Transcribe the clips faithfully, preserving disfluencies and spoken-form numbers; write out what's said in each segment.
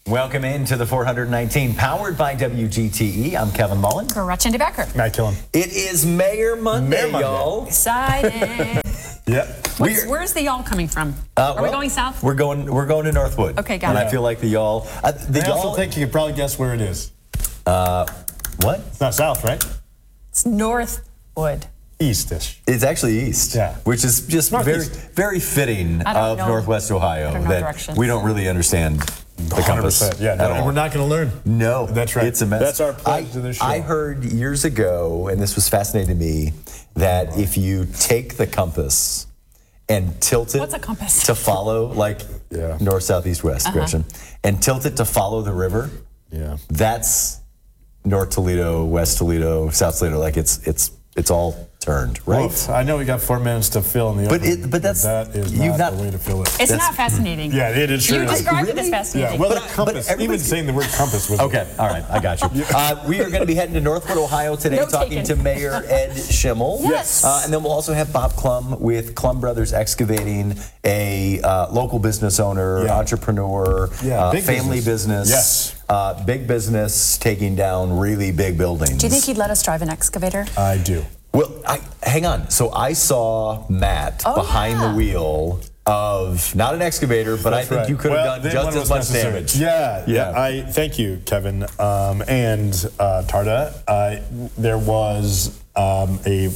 Welcome into the four nineteen, powered by W G T E. I'm Kevin Mullen. Gretchen DeBecker. Matt Killen. It is Mayor Monday, Mayor Monday. y'all. Excited. Yep. What's, where's the y'all coming from? Uh, Are well, we going south? We're going. We're going to Northwood. Okay, got and it. And I feel like the y'all. Uh, the I y'all. also think you could probably guess where it is. Uh, what? It's not south, right? It's Northwood. East-ish. It's actually east. Yeah. Which is just Northeast. very, very fitting I don't of know. Northwest Ohio. I don't know that directions. we don't really understand the compass. Yeah, at no, all. and we're not going to learn. No, That's right. It's a mess. That's our pledge I, to this show. I heard years ago, and this was fascinating to me, that if you take the compass and tilt it What's a compass? to follow, like Yeah. north, south, east, west, Uh-huh. Gretchen, and tilt it to follow the river, Yeah. that's North Toledo, West Toledo, South Toledo. Like it's it's it's all turned, right? Oof, I know we got four minutes to fill in the But open, it- but that's- that is you've not, not- the way to fill it. It's That's- not fascinating. Yeah, it is You true. described it Really? as fascinating. Yeah, well, But the I- but compass, even everybody's- saying the word compass was Okay, all right, I got you. Uh, we are going to be heading to Northwood, Ohio today, Note talking taken. to Mayor Ed Schimmel. Yes. Uh, and then we'll also have Bob Klum with Klum Brothers Excavating, a uh, local business owner, Yeah. entrepreneur, Yeah, uh, big family business. business. Yes. Uh, big business taking down really big buildings. Do you think he'd let us drive an excavator? I do. Well, I, hang on. So I saw Matt Oh, behind yeah. the wheel of not an excavator, but I That's think right. you could have Well, done then just one as was much necessary. damage. Yeah, Yeah. yeah. I thank you, Kevin, um, and uh, Tarda. Uh, there was um, a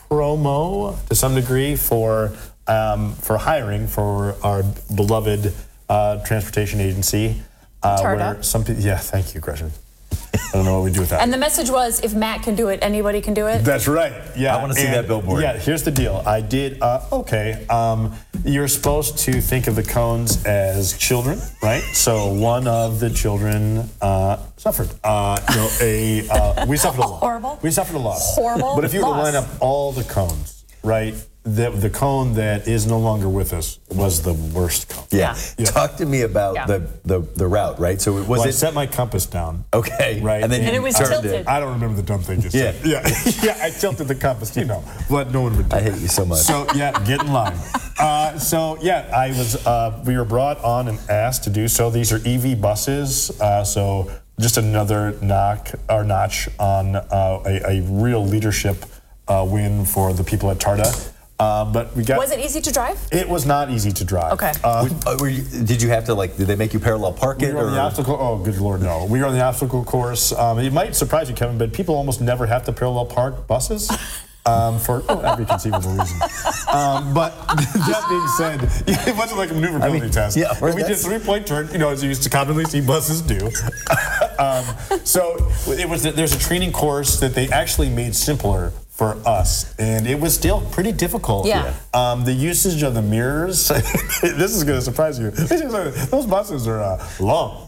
promo to some degree for um, for hiring for our beloved uh, transportation agency. Uh, Tarda. where some people, yeah, thank you, Gretchen. I don't know what we do with that. And the message was, if Matt can do it, anybody can do it. That's right. Yeah. I wanna see And, that billboard. Yeah. Here's the deal. I did. Uh, okay. Um, you're supposed to think of the cones as children, right? So one of the children uh, suffered. Uh, you know, a uh, we suffered a lot. Horrible. We suffered a lot. Horrible But if you were to loss. line up all the cones, right? The the cone that is no longer with us was the worst cone. Yeah. Yeah. Talk to me about Yeah. the, the the route, right? So it was Well, I it set my compass down. okay, Right. And then And you it was turned tilted. it. I don't remember the dumb thing you Yeah. said. Yeah. Yeah. I tilted the compass. You know what no one would do. I hate you so much. So yeah, get in line. Uh, so yeah, I was. Uh, we were brought on and asked to do so. These are E V buses. Uh, so just another knock or notch on uh, a, a real leadership uh, win for the people at Tarda. Uh, but we got. Was it easy to drive? It was not easy to drive. Okay. Uh, Uh, were you, did you have to like? Did they make you parallel park we it? were on or? the obstacle. Oh, good lord, no. We were on the obstacle course. Um, it might surprise you, Kevin, but people almost never have to parallel park buses. Um, for every conceivable reason. Um, but that being said, it wasn't like a maneuverability I mean, test. yeah, we did that's- three-point turn, you know, as you used to commonly see buses do. um, so it was. There's a training course that they actually made simpler for us, and it was still pretty difficult. Yeah. Um, the usage of the mirrors. This is going to surprise you. Those buses are uh, long.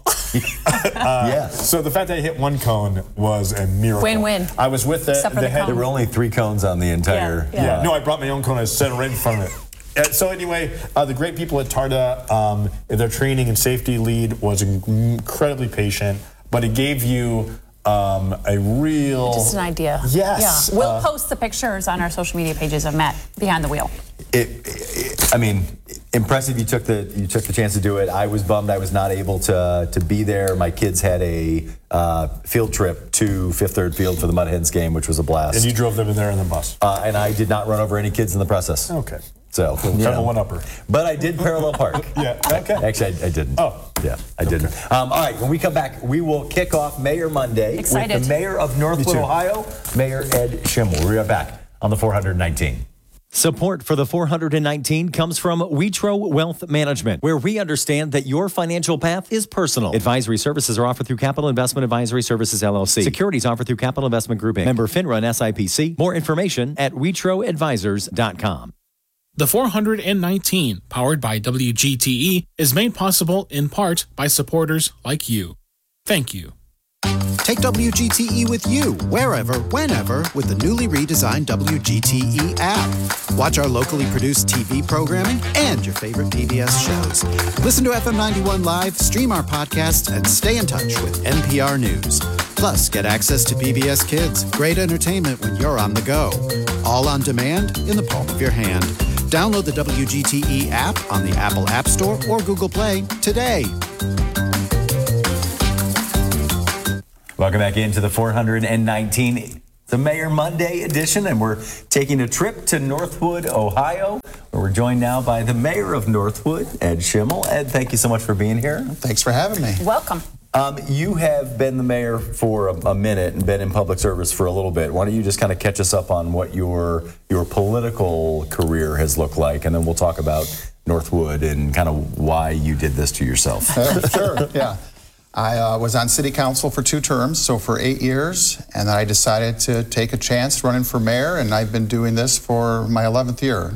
Uh, Yeah. So the fact that I hit one cone was a miracle. Win-win. I was with the, Except for the the head. cone. There were only three cones on the entire. Yeah, Yeah. No, I brought my own cone. I set it right in front of it. Uh, so anyway, uh, the great people at Tarda, um, their training and safety lead was incredibly patient, but it gave you um, a real. Just an idea. Yes. Yeah. We'll uh, post the pictures on our social media pages of Matt behind the wheel. It, it, I mean, impressive. You took the you took the chance to do it. I was bummed I was not able to to be there. My kids had a uh, field trip to Fifth Third Field for the Mud Hens game, which was a blast. And you drove them in there in the bus. uh, and I did not run over any kids in the process. Okay. So, you Kind of know. a one-upper. But I did parallel park. Yeah. Okay. Actually, I, I didn't. Oh. Yeah, I didn't. Um, all right, when we come back, we will kick off Mayor Monday Excited. with the mayor of Northwood, too. Ohio, Mayor Ed Schimmel. We'll be right back on the four nineteen. Support for the four nineteen comes from Witro Wealth Management, where we understand that your financial path is personal. Advisory services are offered through Capital Investment Advisory Services, L L C. Securities offered through Capital Investment Group, Incorporated. Member FINRA and S I P C. More information at witro advisors dot com. The four nineteen, powered by W G T E, is made possible in part by supporters like you. Thank you. Take W G T E with you, wherever, whenever, with the newly redesigned W G T E app. Watch our locally produced T V programming and your favorite P B S shows. Listen to F M ninety-one Live, stream our podcasts, and stay in touch with N P R News. Plus, get access to P B S Kids, great entertainment when you're on the go. All on demand in the palm of your hand. Download the W G T E app on the Apple App Store or Google Play today. Welcome back into the four hundred nineteen, the Mayor Monday edition, and we're taking a trip to Northwood, Ohio, where we're joined now by the Mayor of Northwood, Ed Schimmel. Ed, thank you so much for being here. Thanks for having me. Welcome. Um, you have been the mayor for a, a minute and been in public service for a little bit. Why don't you just kind of catch us up on what your your political career has looked like, and then we'll talk about Northwood and kind of why you did this to yourself. Uh, sure, yeah. I uh, was on city council for two terms, so for eight years, and then I decided to take a chance running for mayor, and I've been doing this for my eleventh year.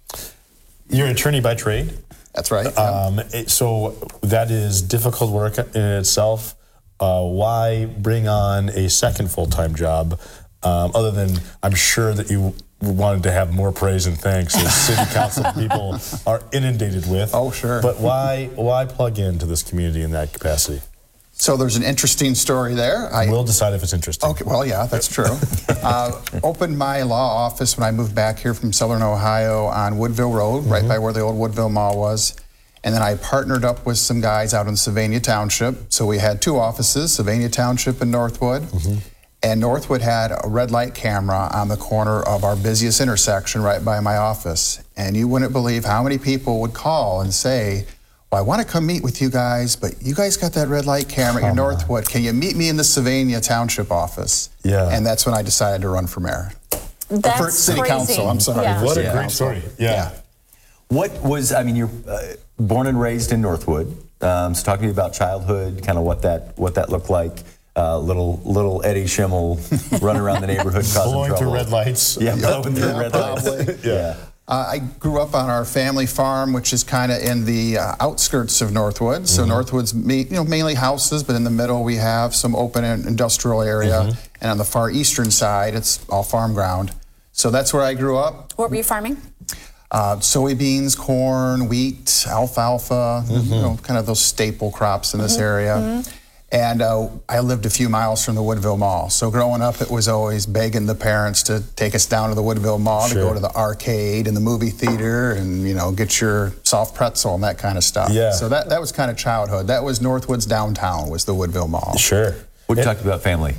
You're an attorney by trade? That's right. Yeah. Um, it, so that is difficult work in itself. Uh, why bring on a second full-time job, um, other than I'm sure that you wanted to have more praise and thanks as city council people are inundated with. Oh, sure. But why why plug into this community in that capacity? So there's an interesting story there. I, we'll decide if it's interesting. Okay, well, yeah, that's true. uh, opened my law office when I moved back here from Southern Ohio on Woodville Road, mm-hmm. right by where the old Woodville Mall was. And then I partnered up with some guys out in Sylvania Township. So we had two offices, Sylvania Township and Northwood. Mm-hmm. And Northwood had a red light camera on the corner of our busiest intersection right by my office. And you wouldn't believe how many people would call and say, well, I want to come meet with you guys, but you guys got that red light camera in Northwood. Can you meet me in the Sylvania Township office? Yeah. And that's when I decided to run for mayor. That's for city crazy. council, I'm sorry. Yeah. What a yeah. great story. Yeah. yeah. What was, I mean, you're uh, born and raised in Northwood. Um, so talk to me about childhood, kind of what that what that looked like. Uh, little little Eddie Schimmel running around the neighborhood causing blowing trouble. through red lights. Yeah, Yep. blowing through Yeah, red lights. yeah. yeah. Uh, I grew up on our family farm, which is kind of in the uh, outskirts of Northwood. So mm-hmm. Northwood's ma- you know, mainly houses, but in the middle we have some open industrial area. Mm-hmm. And on the far eastern side, it's all farm ground. So that's where I grew up. What were you farming? Uh, soybeans, corn, wheat, alfalfa, mm-hmm. you know, kind of those staple crops in this mm-hmm. area. Mm-hmm. And uh, I lived a few miles from the Woodville Mall. So growing up, it was always begging the parents to take us down to the Woodville Mall sure. to go to the arcade and the movie theater and, you know, get your soft pretzel and that kind of stuff. Yeah. So that, that was kind of childhood. That was Northwood's downtown, was the Woodville Mall. Sure. What did you talk about family?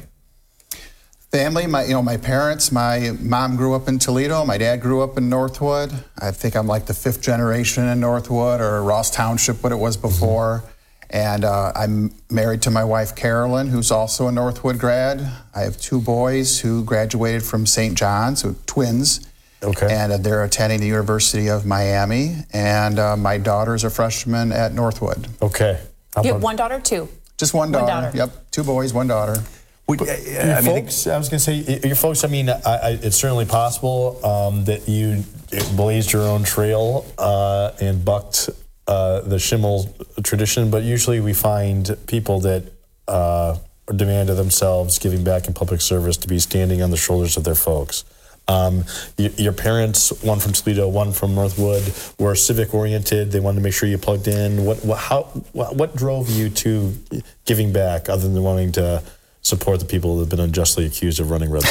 Family, my you know, my parents, my mom grew up in Toledo, my dad grew up in Northwood. I think I'm like the fifth generation in Northwood, or Ross Township, what it was before. Mm-hmm. And uh, I'm married to my wife, Carolyn, who's also a Northwood grad. I have two boys who graduated from Saint John's, so twins. Okay. And uh, they're attending the University of Miami. And uh, my daughter's a freshman at Northwood. Okay. How You have about- one daughter, two? Just one daughter. One daughter. Yep, two boys, one daughter. Would, uh, Your I mean, folks, I was going to say, your folks, I mean, I, I, it's certainly possible um, that you blazed your own trail uh, and bucked uh, the Schimmel tradition, but usually we find people that uh, demand of themselves giving back in public service to be standing on the shoulders of their folks. Um, y- your parents, one from Toledo, one from Northwood, were civic oriented. They wanted to make sure you plugged in. What, what, how, what, what drove you to giving back other than wanting to support the people that have been unjustly accused of running red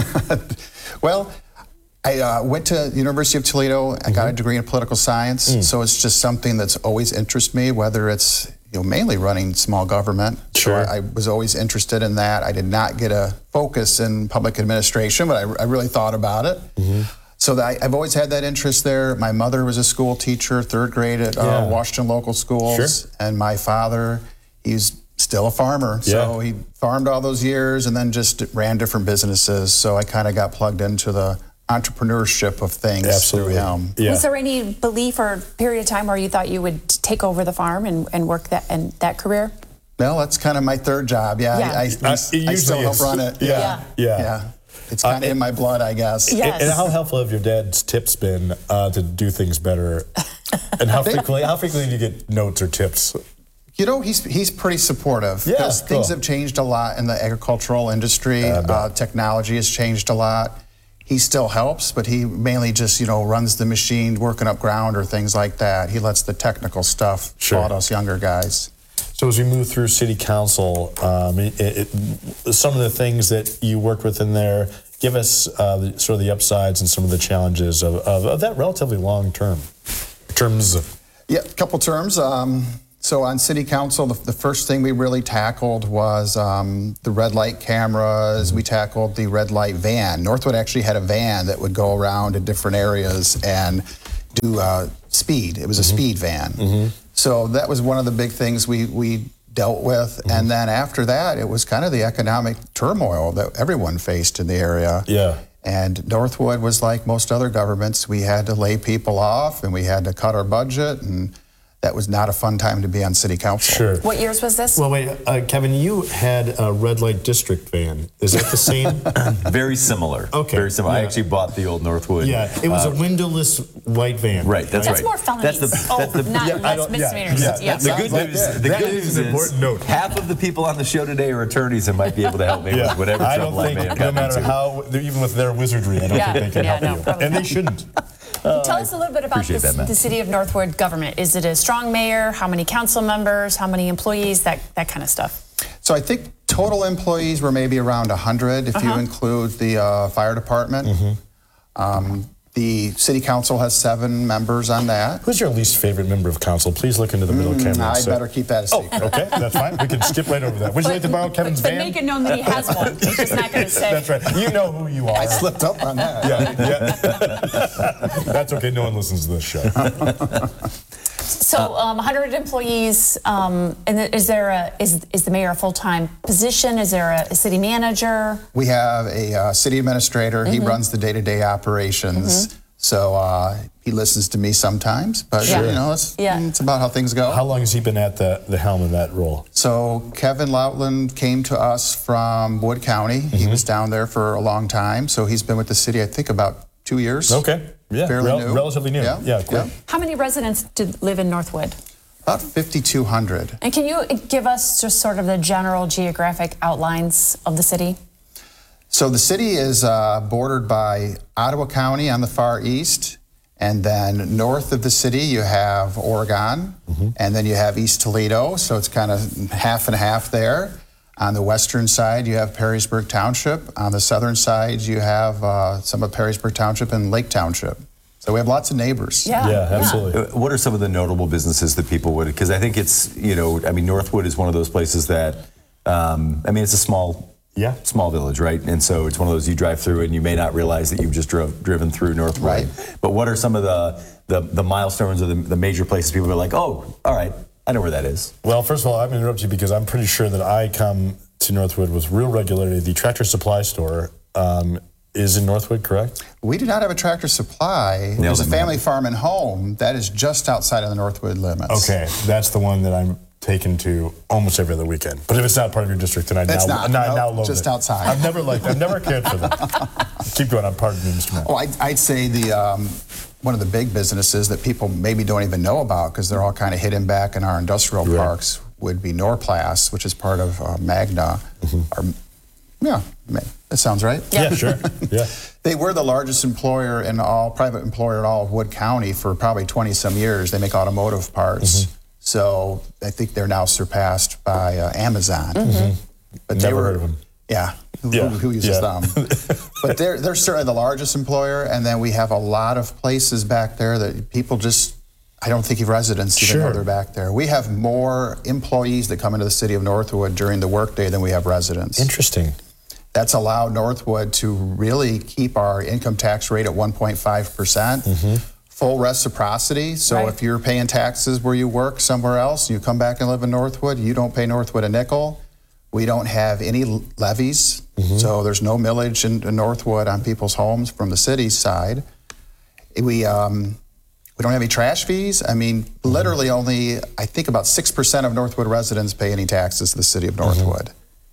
lights? Well, I uh, went to the University of Toledo. I mm-hmm. got a degree in political science, mm. so it's just something that's always interested me, whether it's you know mainly running small government. Sure. So I, I was always interested in that. I did not get a focus in public administration, but I, I really thought about it. Mm-hmm. So that I, I've always had that interest there. My mother was a school teacher, third grade at uh, yeah. Washington Local Schools, sure. and my father, he's still a farmer. So yeah. he farmed all those years and then just ran different businesses. So I kind of got plugged into the entrepreneurship of things Absolutely. through him. Yeah. Was there any belief or period of time where you thought you would take over the farm and, and work that in that career? Well, that's kind of my third job. Yeah, Yeah. I, I, Uh, it I still usually help is. run it. Yeah. Yeah. Yeah. Yeah. It's kind of Uh, in my blood, I guess. Yeah. And, and how helpful have your dad's tips been uh, to do things better? And how frequently, how frequently do you get notes or tips? You know, he's he's pretty supportive. Yeah, Because things cool. have changed a lot in the agricultural industry. Uh, uh, technology has changed a lot. He still helps, but he mainly just, you know, runs the machine, working up ground or things like that. He lets the technical stuff Sure. fall to us younger guys. So as we move through city council, um, it, it, some of the things that you worked with in there, give us uh, the, sort of the upsides and some of the challenges of, of, of that relatively long term. Terms of Yeah, a couple terms. Um, So on city council, the, the first thing we really tackled was um, the red light cameras. We tackled the red light van. Northwood actually had a van that would go around to different areas and do uh, speed. It was a speed van. So that was one of the big things we, we dealt with. And then after that, it was kind of the economic turmoil that everyone faced in the area. Yeah. And Northwood was like most other governments. We had to lay people off and we had to cut our budget, and that was not a fun time to be on city council. Sure. What years was this? Well, wait, uh, Kevin, you had a red light district van. Is that the same? Very similar. Okay, Very similar. I yeah. actually bought the old Northwood. Yeah, it was uh, a windowless white van. Right, that's, That's right. more felonies. That's the, oh, that's the, not yeah, I less don't- yeah, misdemeanors. yeah, Yeah. that's- the good like news, that. the That good is news an important note. half of the people on the show today are attorneys and might be able to help me Yeah. with whatever I trouble don't I may think, have no gotten matter into. how, even with their wizardry, I don't Yeah, think they can yeah, help no, you. probably And they not. shouldn't. Tell us a little bit about appreciate this, that, Matt. the city of Northwood government. Is it a strong mayor? How many council members? How many employees? That that kind of stuff. So I think total employees were maybe around one hundred if you Uh-huh. include the uh, fire department. Um, the city council has seven members on that. Who's your least favorite member of council? Please look into the middle camera. and I say- better keep that a secret. Oh, okay, that's fine. We can skip right over that. Would you like to borrow Kevin's but van? make it known that he has one. He's just not going to say. That's right. You know who you are. I slipped up on that. Yeah, yeah. That's okay. No one listens to this show. So, um, one hundred employees. Um, and is there a is is the mayor a full time position? Is there a, a city manager? We have a uh, city administrator. He runs the day-to-day operations. So uh, he listens to me sometimes, but Yeah. you know, it's, Yeah. it's about how things go. How long has he been at the, the helm in that role? So Kevin Loutland came to us from Wood County. He was down there for a long time. So he's been with the city, I think, about two years. Okay. Yeah. Fairly rel- new. Relatively new. Yeah. Yeah. quick. How many residents do live in Northwood? About fifty-two hundred. And can you give us just sort of the general geographic outlines of the city? So the city is uh, bordered by Ottawa County on the far east, and then north of the city you have Oregon, and then you have East Toledo, so it's kind of half and half there. On the western side you have Perrysburg Township. On the southern side you have uh, some of Perrysburg Township and Lake Township. So we have lots of neighbors. Yeah. Yeah, absolutely. Uh, What are some of the notable businesses that people would, because I think it's, you know, I mean, Northwood is one of those places that, um, I mean, it's a small, Yeah. small village, right? And so it's one of those you drive through it and you may not realize that you've just drove, driven through Northwood. Right. But what are some of the, the, the milestones or the, the major places people are like, oh, all right, I know where that is. Well, first of all, I'm going to interrupt you because I'm pretty sure that I come to Northwood with real regularity. The Tractor Supply store um, is in Northwood, correct? We do not have a Tractor Supply. There's a it, family farm and home that is just outside of the Northwood limits. Okay, that's the one that I'm taken to almost every other weekend. But if it's not part of your district, then I It's now, not. now, Nope, now loathe just it. outside. I've never liked. I've never cared for them. Keep going. I'm pardon me, Mister Mayor. Oh, I'd, I'd say the um, one of the big businesses that people maybe don't even know about because they're all kind of hidden back in our industrial Right. parks would be Norplast, which is part of uh, Magna. Or, yeah, ma- that sounds right. Yeah, sure. Yeah. They were the largest employer in all private employer in all of Wood County for probably twenty some years. They make automotive parts. So I think they're now surpassed by uh, Amazon. But they Never were, heard of them. Yeah. Who, Yeah, who uses yeah. them? But they're they're certainly the largest employer, and then we have a lot of places back there that people just I don't think residents even know Sure. they're back there. We have more employees that come into the city of Northwood during the workday than we have residents. Interesting. That's allowed Northwood to really keep our income tax rate at one point five percent. Full reciprocity. So Right. if you're paying taxes where you work somewhere else, you come back and live in Northwood, you don't pay Northwood a nickel. We don't have any levies. So there's no millage in, in Northwood on people's homes from the city's side. We um, we don't have any trash fees. I mean, literally only, I think about six percent of Northwood residents pay any taxes to the city of Northwood.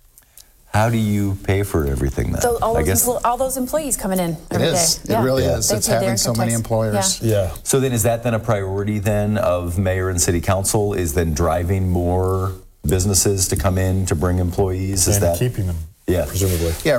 How do you pay for everything then? So all I those, guess. empl- all those employees coming in It every day. is. It really is. They It's pay their having so income many tax. employers. Yeah. Yeah. So then is that then a priority then of mayor and city council is then driving more businesses to come in to bring employees? Is And that keeping them, Yeah. presumably. Yeah,